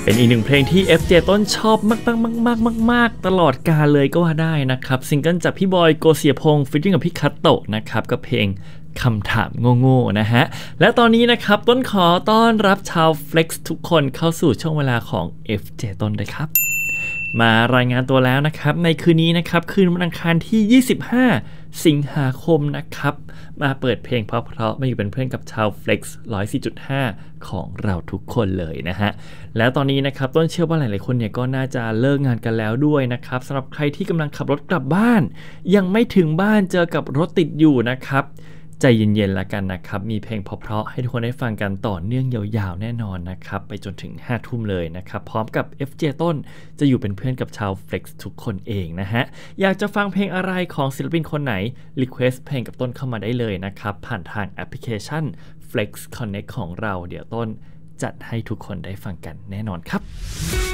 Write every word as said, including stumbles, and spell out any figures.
เป็นอีกหนึ่งเพลงที่ เอฟ เจ ต้นชอบมากๆๆๆๆตลอดกาลเลยก็ว่าได้นะครับซิงเกิลจากพี่บอยโกสิยพงษ์ฟีเจอริ่งกับพี่คัตโตะนะครับกับเพลงคำถามโง่ๆนะฮะและตอนนี้นะครับต้นขอต้อนรับชาว Flex ทุกคนเข้าสู่ช่วงเวลาของ เอฟ เจ ต้นด้วยครับมารายงานตัวแล้วนะครับในคืนนี้นะครับคืนวันอังคารที่ยี่สิบห้าสิงหาคมนะครับมาเปิดเพลงเพราะๆมาอยู่เป็นเพื่อนกับชาว Flex หนึ่งร้อยสี่จุดห้า ของเราทุกคนเลยนะฮะแล้วตอนนี้นะครับต้นเชื่อว่าหลายๆคนเนี่ยก็น่าจะเลิกงานกันแล้วด้วยนะครับสำหรับใครที่กำลังขับรถกลับบ้านยังไม่ถึงบ้านเจอกับรถติดอยู่นะครับใจเย็นๆละกันนะครับมีเพลงเพราะๆให้ทุกคนได้ฟังกันต่อเนื่องยาวๆแน่นอนนะครับไปจนถึงห้าทุ่มเลยนะครับพร้อมกับ เอฟ เจ ต้นจะอยู่เป็นเพื่อนกับชาว Flex ทุกคนเองนะฮะอยากจะฟังเพลงอะไรของศิลปินคนไหน Request เพลงกับต้นเข้ามาได้เลยนะครับผ่านทางแอปพลิเคชัน Flex Connect ของเราเดี๋ยวต้นจัดให้ทุกคนได้ฟังกันแน่นอนครับ